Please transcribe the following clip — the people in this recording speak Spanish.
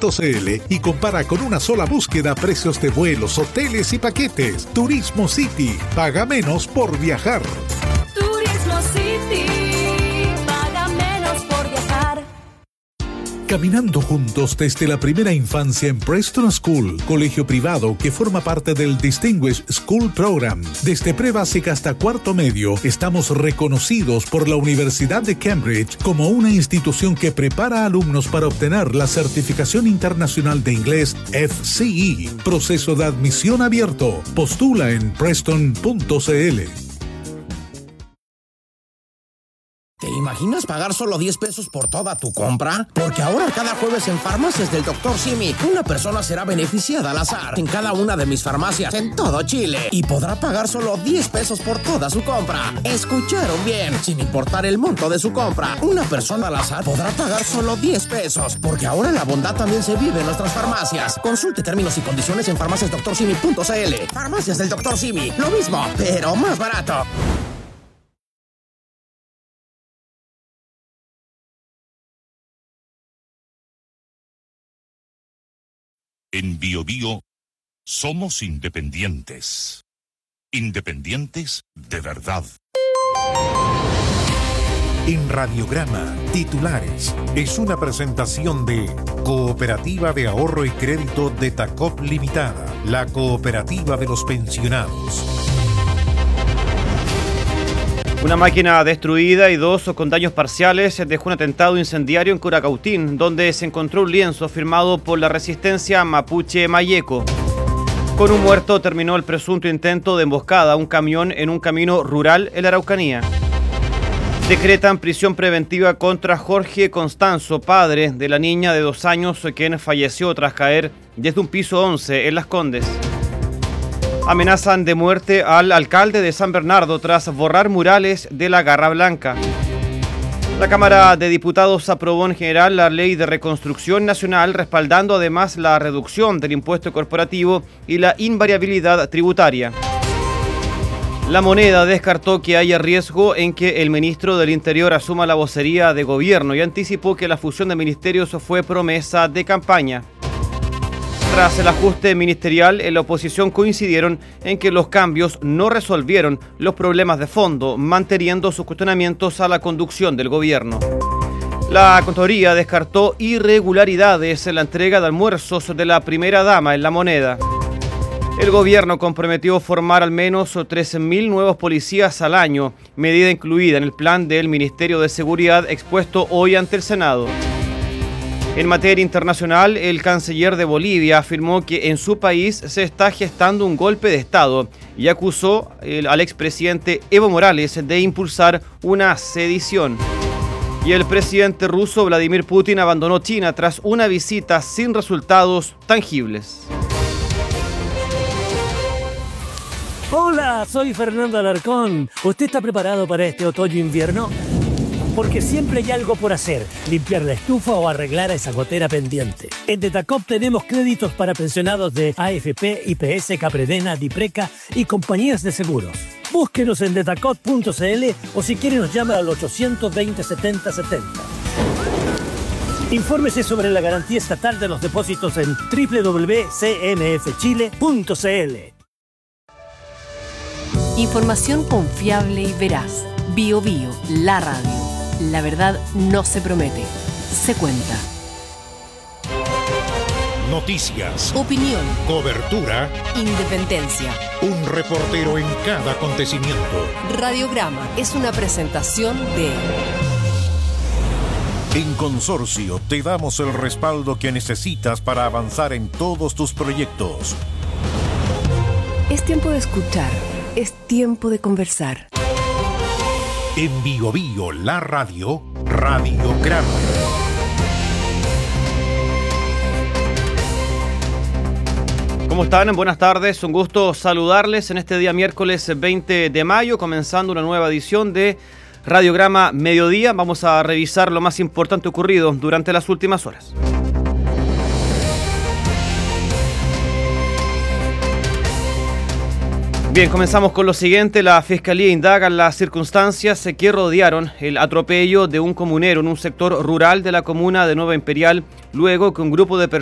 turismocity.cl y compara con una sola búsqueda precios de vuelos, hoteles y paquetes. Turismo City, paga menos por viajar. Turismo City, paga menos por viajar. Caminando juntos desde la primera infancia en Preston School, colegio privado que forma parte del Distinguished School Program. Desde pre-básica hasta cuarto medio, estamos reconocidos por la Universidad de Cambridge como una institución que prepara a alumnos para obtener la certificación internacional de inglés FCE. Proceso de admisión abierto. Postula en preston.cl. ¿Te imaginas pagar solo 10 pesos por toda tu compra? Porque ahora cada jueves en Farmacias del Dr. Simi, una persona será beneficiada al azar en cada una de mis farmacias en todo Chile y podrá pagar solo 10 pesos por toda su compra. ¿Escucharon bien? Sin importar el monto de su compra, una persona al azar podrá pagar solo 10 pesos, porque ahora la bondad también se vive en nuestras farmacias. Consulte términos y condiciones en farmaciasdrsimi.cl. Farmacias del Dr. Simi, lo mismo, pero más barato. En BioBio somos independientes. Independientes de verdad. En Radiograma, titulares. Es una presentación de Cooperativa de Ahorro y Crédito de Tacop Limitada, la cooperativa de los pensionados. Una máquina destruida y 2 con daños parciales dejó un atentado incendiario en Curacautín, donde se encontró un lienzo firmado por la resistencia mapuche Mayeco. Con un muerto terminó el presunto intento de emboscada a un camión en un camino rural en la Araucanía. Decretan prisión preventiva contra Jorge Constanzo, padre de la niña de 2 años quien falleció tras caer desde un piso 11 en Las Condes. Amenazan de muerte al alcalde de San Bernardo tras borrar murales de la Garra Blanca. La Cámara de Diputados aprobó en general la Ley de Reconstrucción Nacional, respaldando además la reducción del impuesto corporativo y la invariabilidad tributaria. La Moneda descartó que haya riesgo en que el ministro del Interior asuma la vocería de gobierno y anticipó que la fusión de ministerios fue promesa de campaña. Tras el ajuste ministerial, en la oposición coincidieron en que los cambios no resolvieron los problemas de fondo, manteniendo sus cuestionamientos a la conducción del gobierno. La Contraloría descartó irregularidades en la entrega de almuerzos de la primera dama en La Moneda. El gobierno comprometió formar al menos 13.000 nuevos policías al año, medida incluida en el plan del Ministerio de Seguridad expuesto hoy ante el Senado. En materia internacional, el canciller de Bolivia afirmó que en su país se está gestando un golpe de Estado y acusó al expresidente Evo Morales de impulsar una sedición. Y el presidente ruso Vladimir Putin abandonó China tras una visita sin resultados tangibles. Hola, soy Fernando Alarcón. ¿Usted está preparado para este otoño-invierno? Porque siempre hay algo por hacer, limpiar la estufa o arreglar esa gotera pendiente. En Detacop tenemos créditos para pensionados de AFP, IPS, Capredena, Dipreca y compañías de seguros. Búsquenos en detacop.cl o si quiere nos llama al 820 70 70. Infórmese sobre la garantía estatal de los depósitos en www.cmfchile.cl. Información confiable y veraz. BioBio, la radio. La verdad no se promete, se cuenta. Noticias, Opinión, cobertura, independencia. un reportero en cada acontecimiento. Radiograma es una presentación de... En Consorcio te damos el respaldo que necesitas para avanzar en todos tus proyectos. Es tiempo de escuchar, es tiempo de conversar. En BioBio, la radio, Radiograma. ¿Cómo están? Buenas tardes, un gusto saludarles en este día miércoles 20 de mayo, comenzando una nueva edición de Radiograma Mediodía. Vamos a revisar lo más importante ocurrido durante las últimas horas. Bien, comenzamos con lo siguiente. La Fiscalía indaga las circunstancias que rodearon el atropello de un comunero en un sector rural de la comuna de Nueva Imperial, luego que un grupo de personas